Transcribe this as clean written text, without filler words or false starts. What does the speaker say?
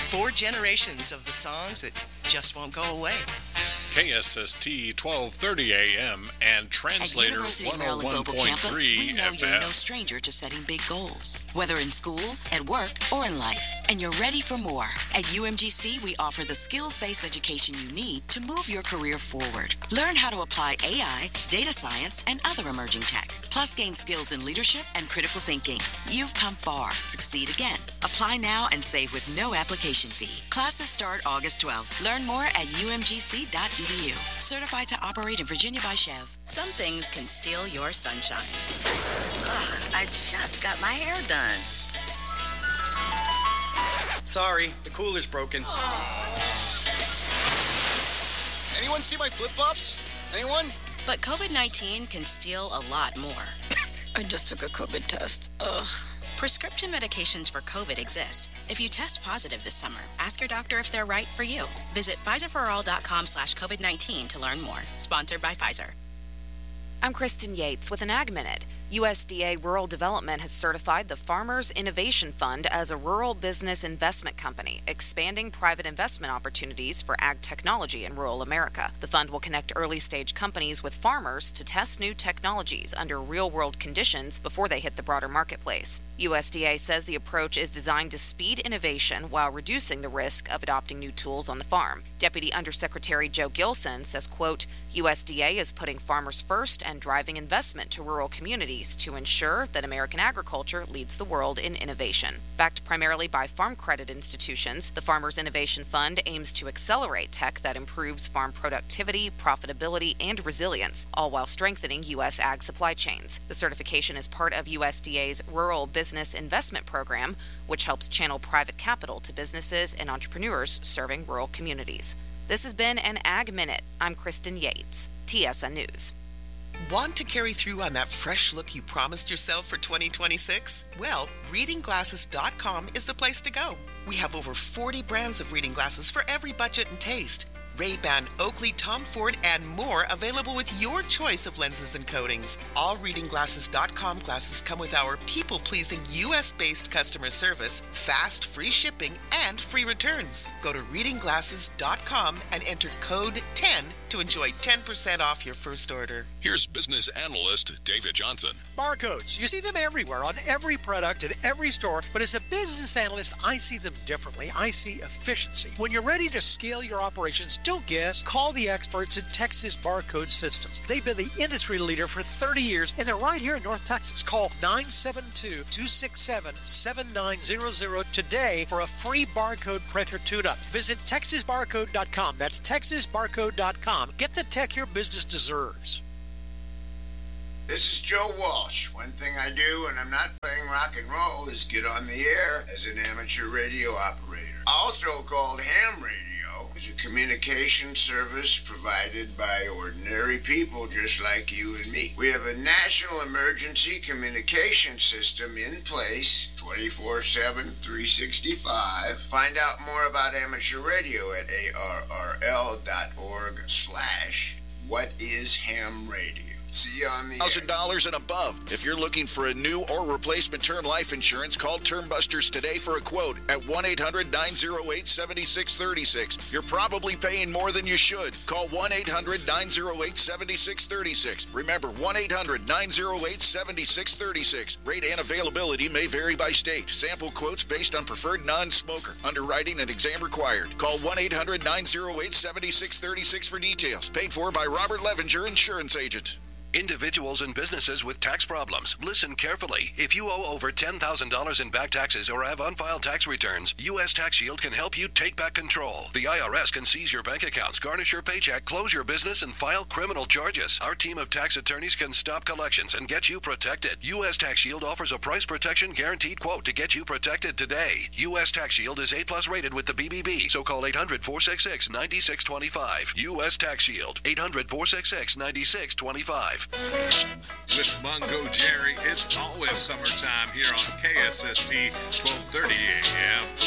4 generations of the songs that just won't go away. KSST 1230 AM and Translator 101.3 we know FM. You're no stranger to setting big goals, whether in school, at work, or in life. And you're ready for more. At UMGC, we offer the skills-based education you need to move your career forward. Learn how to apply AI, data science, and other emerging tech. Plus, gain skills in leadership and critical thinking. You've come far. Succeed again. Apply now and save with no application fee. Classes start August 12th. Learn more at umgc.edu. Certified to operate in Virginia by Chev. Some things can steal your sunshine. Ugh, I just got my hair done. Sorry, the cooler's broken. Anyone see my flip-flops? Anyone? But COVID-19 can steal a lot more. I just took a COVID test. Ugh. Prescription medications for COVID exist. If you test positive this summer, ask your doctor if they're right for you. Visit PfizerForAll.com/COVID-19 to learn more. Sponsored by Pfizer. I'm Kristen Yates with an Ag Minute. USDA Rural Development has certified the Farmers Innovation Fund as a rural business investment company, expanding private investment opportunities for ag technology in rural America. The fund will connect early-stage companies with farmers to test new technologies under real-world conditions before they hit the broader marketplace. USDA says the approach is designed to speed innovation while reducing the risk of adopting new tools on the farm. Deputy Undersecretary Joe Gilson says, quote, USDA is putting farmers first and driving investment to rural communities to ensure that American agriculture leads the world in innovation. Backed primarily by farm credit institutions, the Farmers Innovation Fund aims to accelerate tech that improves farm productivity, profitability, and resilience, all while strengthening U.S. ag supply chains. The certification is part of USDA's Rural Business Investment Program, which helps channel private capital to businesses and entrepreneurs serving rural communities. This has been an Ag Minute. I'm Kristen Yates, TSN News. Want to carry through on that fresh look you promised yourself for 2026? Well, readingglasses.com is the place to go. We have over 40 brands of reading glasses for every budget and taste. Ray-Ban, Oakley, Tom Ford, and more available with your choice of lenses and coatings. All readingglasses.com glasses come with our people-pleasing U.S.-based customer service, fast, free shipping, and free returns. Go to readingglasses.com and enter code 10 to enjoy 10% off your first order. Here's business analyst David Johnson. Barcodes. You see them everywhere on every product in every store, but as a business analyst, I see them differently. I see efficiency. When you're ready to scale your operations, don't guess. Call the experts at Texas Barcode Systems. They've been the industry leader for 30 years, and they're right here in North Texas. Call 972-267-7900 today for a free barcode printer tune-up. Visit TexasBarcode.com. That's TexasBarcode.com. Get the tech your business deserves. This is Joe Walsh. One thing I do when I'm not playing rock and roll is get on the air as an amateur radio operator, also called ham radio. It's a communication service provided by ordinary people just like you and me. We have a national emergency communication system in place 24/7, 365. Find out more about amateur radio at arrl.org/whatishamradio. See you on the $1,000 and above. If you're looking for a new or replacement term life insurance, call Term Busters today for a quote at 1-800-908-7636. You're probably paying more than you should. Call 1-800-908-7636. Remember, 1-800-908-7636. Rate and availability may vary by state. Sample quotes based on preferred non-smoker. Underwriting and exam required. Call 1-800-908-7636 for details. Paid for by Robert Levenger, Insurance Agent. Individuals and businesses with tax problems, listen carefully. If you owe over $10,000 in back taxes or have unfiled tax returns, U.S. Tax Shield can help you take back control. The IRS can seize your bank accounts, garnish your paycheck, close your business, and file criminal charges. Our team of tax attorneys can stop collections and get you protected. U.S. Tax Shield offers a price protection guaranteed quote to get you protected today. U.S. Tax Shield is A+ rated with the BBB, so call 800-466-9625. U.S. Tax Shield, 800-466-9625. With Mungo Jerry, it's always summertime here on KSST 1230 AM.